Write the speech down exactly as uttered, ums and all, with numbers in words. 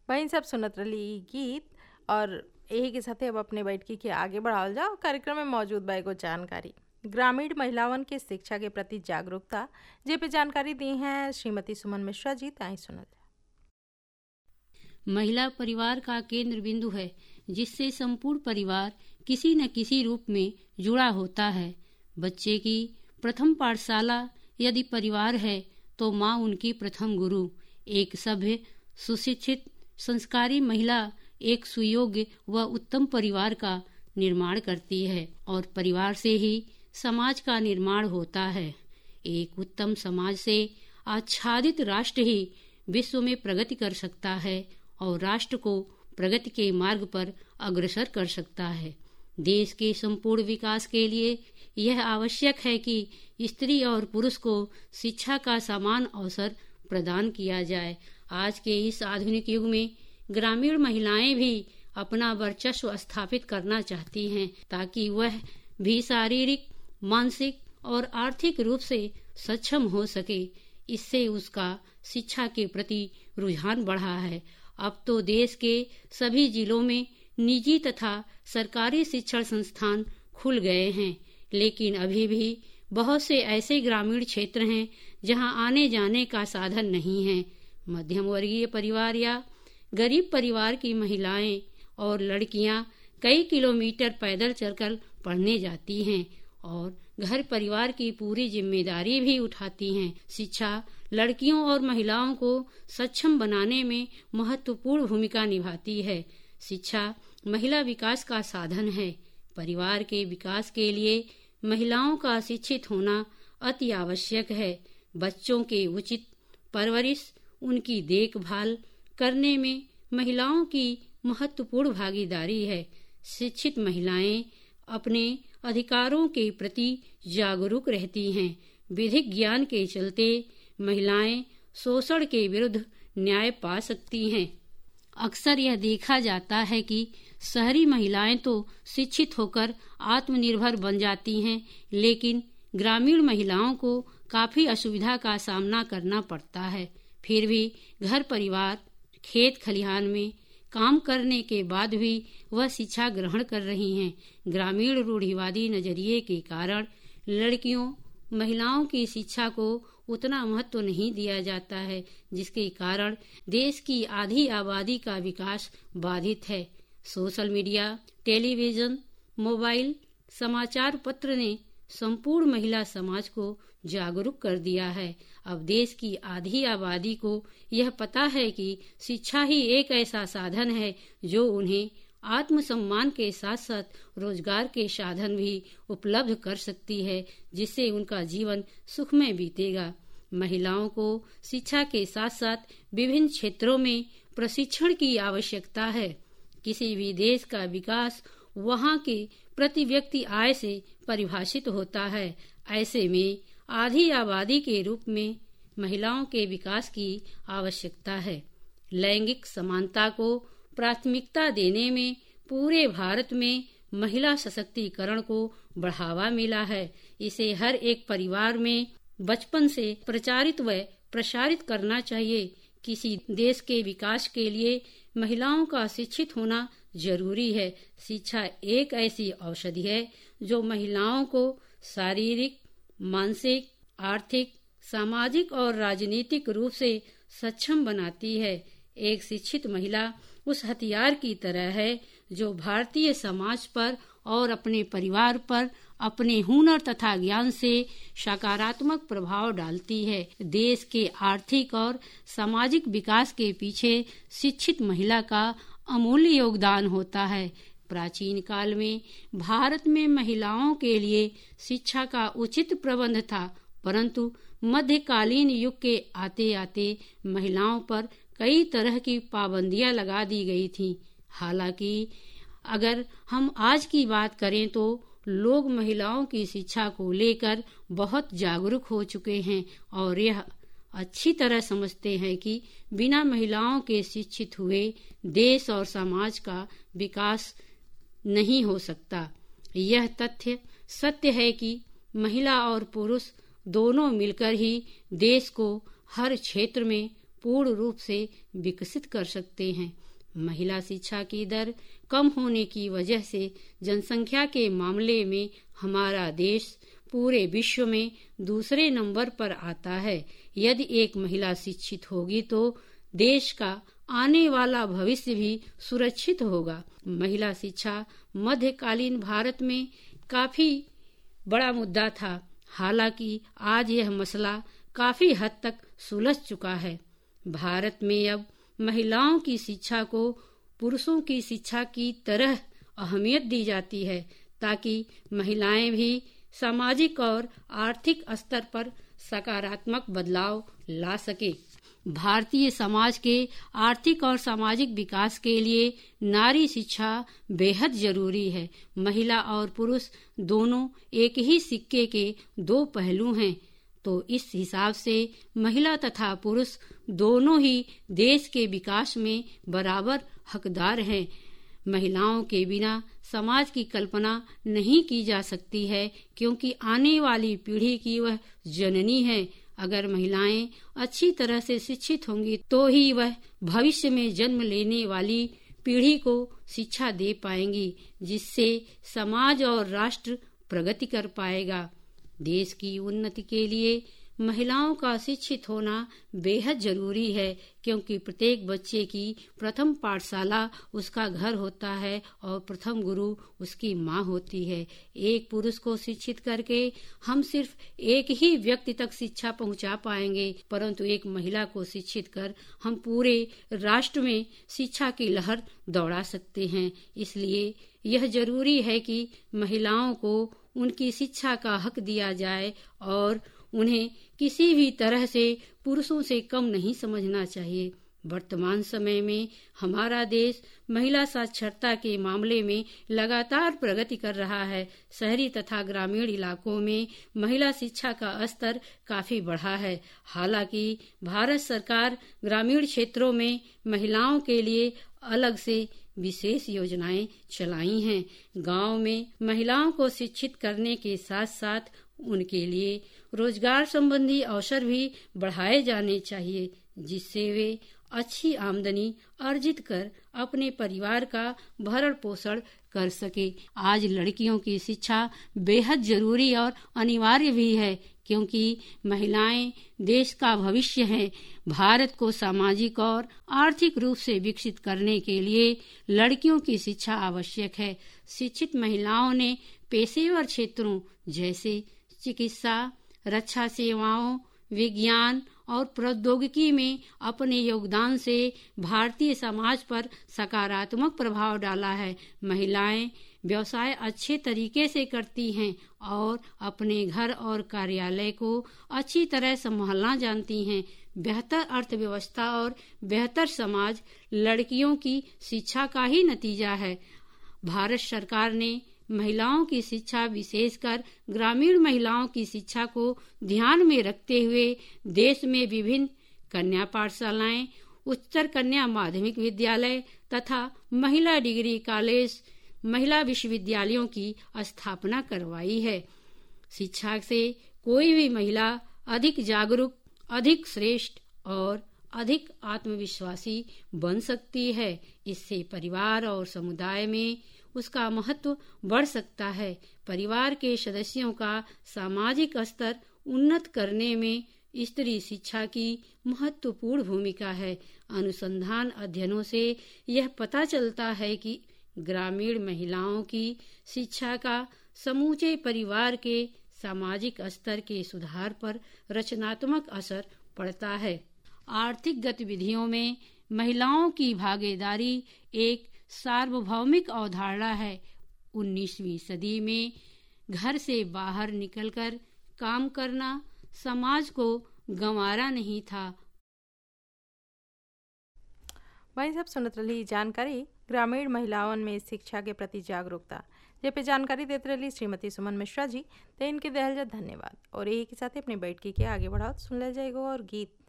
वहीं सब सुनत रही इ गीत और यही के साथे अब अपने बैठकी के आगे बढ़ावल जाओ। कार्यक्रम में मौजूद बा एगो जानकारी ग्रामीण महिलावन के शिक्षा के प्रति जागरूकता जे पे जानकारी दी हैं श्रीमती सुमन मिश्रा जी। ताई सुनल जाए। महिला परिवार का केंद्र बिंदु है जिससे संपूर्ण परिवार किसी न किसी रूप में जुड़ा होता है। बच्चे की प्रथम पाठशाला यदि परिवार है तो माँ उनकी प्रथम गुरु। एक सभ्य सुशिक्षित संस्कारी महिला एक सुयोग्य व उत्तम परिवार का निर्माण करती है और परिवार से ही समाज का निर्माण होता है। एक उत्तम समाज से आच्छादित राष्ट्र ही विश्व में प्रगति कर सकता है और राष्ट्र को प्रगति के मार्ग पर अग्रसर कर सकता है। देश के संपूर्ण विकास के लिए यह आवश्यक है कि स्त्री और पुरुष को शिक्षा का समान अवसर प्रदान किया जाए। आज के इस आधुनिक युग में ग्रामीण महिलाएं भी अपना वर्चस्व स्थापित करना चाहती हैं ताकि वह भी शारीरिक, मानसिक और आर्थिक रूप से सक्षम हो सके। इससे उसका शिक्षा के प्रति रुझान बढ़ा है। अब तो देश के सभी जिलों में निजी तथा सरकारी शिक्षण संस्थान खुल गए हैं, लेकिन अभी भी बहुत से ऐसे ग्रामीण क्षेत्र हैं जहां आने जाने का साधन नहीं है। मध्यम वर्गीय परिवार या गरीब परिवार की महिलाएं और लड़कियां कई किलोमीटर पैदल चलकर पढ़ने जाती हैं और घर परिवार की पूरी जिम्मेदारी भी उठाती हैं। शिक्षा लड़कियों और महिलाओं को सक्षम बनाने में महत्वपूर्ण भूमिका निभाती है। शिक्षा महिला विकास का साधन है। परिवार के विकास के लिए महिलाओं का शिक्षित होना अति आवश्यक है। बच्चों के उचित परवरिश, उनकी देखभाल करने में महिलाओं की महत्वपूर्ण भागीदारी है। शिक्षित महिलाएं अपने अधिकारों के प्रति जागरूक रहती हैं। विधिक ज्ञान के चलते महिलाएं शोषण के विरुद्ध न्याय पा सकती हैं। अक्सर यह देखा जाता है कि शहरी महिलाएं तो शिक्षित होकर आत्मनिर्भर बन जाती हैं, लेकिन ग्रामीण महिलाओं को काफी असुविधा का सामना करना पड़ता है। फिर भी घर परिवार, खेत खलिहान में काम करने के बाद भी वह शिक्षा ग्रहण कर रही हैं। ग्रामीण रूढ़िवादी नजरिए के कारण लड़कियों, महिलाओं की शिक्षा को उतना महत्व नहीं दिया जाता है, जिसके कारण देश की आधी आबादी का विकास बाधित है। सोशल मीडिया, टेलीविजन, मोबाइल, समाचार पत्र ने संपूर्ण महिला समाज को जागरूक कर दिया है। अब देश की आधी आबादी को यह पता है कि शिक्षा ही एक ऐसा साधन है जो उन्हें आत्मसम्मान के साथ साथ रोजगार के साधन भी उपलब्ध कर सकती है, जिससे उनका जीवन सुखमय बीतेगा। महिलाओं को शिक्षा के साथ साथ विभिन्न क्षेत्रों में प्रशिक्षण की आवश्यकता है। किसी भी देश का विकास वहाँ के प्रति व्यक्ति आय से परिभाषित होता है। ऐसे में आधी आबादी के रूप में महिलाओं के विकास की आवश्यकता है। लैंगिक समानता को प्राथमिकता देने में पूरे भारत में महिला सशक्तिकरण को बढ़ावा मिला है। इसे हर एक परिवार में बचपन से प्रचारित व प्रसारित करना चाहिए। किसी देश के विकास के लिए महिलाओं का शिक्षित होना जरूरी है। शिक्षा एक ऐसी औषधि है जो महिलाओं को शारीरिक, मानसिक, आर्थिक, सामाजिक और राजनीतिक रूप से सक्षम बनाती है। एक शिक्षित महिला उस हथियार की तरह है जो भारतीय समाज पर और अपने परिवार पर अपने हुनर तथा ज्ञान से सकारात्मक प्रभाव डालती है। देश के आर्थिक और सामाजिक विकास के पीछे शिक्षित महिला का अमूल्य योगदान होता है। प्राचीन काल में भारत में महिलाओं के लिए शिक्षा का उचित प्रबंध था, परंतु मध्यकालीन युग के आते आते महिलाओं पर कई तरह की पाबंदियां लगा दी गई थीं। हालांकि अगर हम आज की बात करें तो लोग महिलाओं की शिक्षा को लेकर बहुत जागरूक हो चुके हैं और यह अच्छी तरह समझते हैं कि बिना महिलाओं के शिक्षित हुए देश और समाज का विकास नहीं हो सकता। यह तथ्य सत्य है कि महिला और पुरुष दोनों मिलकर ही देश को हर क्षेत्र में पूर्ण रूप से विकसित कर सकते हैं। महिला शिक्षा की दर कम होने की वजह से जनसंख्या के मामले में हमारा देश पूरे विश्व में दूसरे नंबर पर आता है। यदि एक महिला शिक्षित होगी तो देश का आने वाला भविष्य भी सुरक्षित होगा। महिला शिक्षा मध्यकालीन भारत में काफी बड़ा मुद्दा था, हालांकि आज यह मसला काफी हद तक सुलझ चुका है। भारत में अब महिलाओं की शिक्षा को पुरुषों की शिक्षा की तरह अहमियत दी जाती है, ताकि महिलाएं भी सामाजिक और आर्थिक स्तर पर सकारात्मक बदलाव ला सके। भारतीय समाज के आर्थिक और सामाजिक विकास के लिए नारी शिक्षा बेहद जरूरी है। महिला और पुरुष दोनों एक ही सिक्के के दो पहलू हैं, तो इस हिसाब से महिला तथा पुरुष दोनों ही देश के विकास में बराबर हकदार हैं। महिलाओं के बिना समाज की कल्पना नहीं की जा सकती है, क्योंकि आने वाली पीढ़ी की वह जननी है। अगर महिलाएं अच्छी तरह से शिक्षित होंगी तो ही वह भविष्य में जन्म लेने वाली पीढ़ी को शिक्षा दे पाएंगी, जिससे समाज और राष्ट्र प्रगति कर पाएगा। देश की उन्नति के लिए महिलाओं का शिक्षित होना बेहद जरूरी है, क्योंकि प्रत्येक बच्चे की प्रथम पाठशाला उसका घर होता है और प्रथम गुरु उसकी माँ होती है। एक पुरुष को शिक्षित करके हम सिर्फ एक ही व्यक्ति तक शिक्षा पहुँचा पाएंगे, परंतु एक महिला को शिक्षित कर हम पूरे राष्ट्र में शिक्षा की लहर दौड़ा सकते हैं। इसलिए यह जरूरी है कि महिलाओं को उनकी शिक्षा का हक दिया जाए और उन्हें किसी भी तरह से पुरुषों से कम नहीं समझना चाहिए। वर्तमान समय में हमारा देश महिला साक्षरता के मामले में लगातार प्रगति कर रहा है। शहरी तथा ग्रामीण इलाकों में महिला शिक्षा का स्तर काफी बढ़ा है। हालांकि भारत सरकार ग्रामीण क्षेत्रों में महिलाओं के लिए अलग से विशेष योजनाएं चलाई हैं। गांव में महिलाओं को शिक्षित करने के साथ साथ उनके लिए रोजगार संबंधी अवसर भी बढ़ाए जाने चाहिए, जिससे वे अच्छी आमदनी अर्जित कर अपने परिवार का भरण पोषण कर सके। आज लड़कियों की शिक्षा बेहद जरूरी और अनिवार्य भी है, क्योंकि महिलाएं देश का भविष्य हैं। भारत को सामाजिक और आर्थिक रूप से विकसित करने के लिए लड़कियों की शिक्षा आवश्यक है। शिक्षित महिलाओं ने पेशेवर क्षेत्रों जैसे चिकित्सा, रक्षा सेवाओं, विज्ञान और प्रौद्योगिकी में अपने योगदान से भारतीय समाज पर सकारात्मक प्रभाव डाला है। महिलाएं व्यवसाय अच्छे तरीके से करती हैं और अपने घर और कार्यालय को अच्छी तरह संभालना जानती हैं। बेहतर अर्थव्यवस्था और बेहतर समाज लड़कियों की शिक्षा का ही नतीजा है। भारत सरकार ने महिलाओं की शिक्षा, विशेषकर ग्रामीण महिलाओं की शिक्षा को ध्यान में रखते हुए देश में विभिन्न कन्या पाठशालाएं, उच्चतर कन्या माध्यमिक विद्यालय तथा महिला डिग्री कॉलेज, महिला विश्वविद्यालयों की स्थापना करवाई है। शिक्षा से कोई भी महिला अधिक जागरूक, अधिक श्रेष्ठ और अधिक आत्मविश्वासी बन सकती है। इससे परिवार और समुदाय में उसका महत्व बढ़ सकता है। परिवार के सदस्यों का सामाजिक स्तर उन्नत करने में स्त्री शिक्षा की महत्वपूर्ण भूमिका है। अनुसंधान अध्ययनों से यह पता चलता है कि ग्रामीण महिलाओं की शिक्षा का समूचे परिवार के सामाजिक स्तर के सुधार पर रचनात्मक असर पड़ता है। आर्थिक गतिविधियों में महिलाओं की भागीदारी एक सार्वभौमिक अवधारणा है। उन्नीसवीं सदी में घर से बाहर निकलकर काम करना समाज को गंवारा नहीं था। भाई साहब सुनत रही जानकारी ग्रामीण महिलाओं में शिक्षा के प्रति जागरूकता जे पे जानकारी देते रही श्रीमती सुमन मिश्रा जी। तो इनके दहल जा धन्यवाद। और यही के साथ अपनी बैठकी के आगे बढ़ाओ सुन ले जाएगा और गीत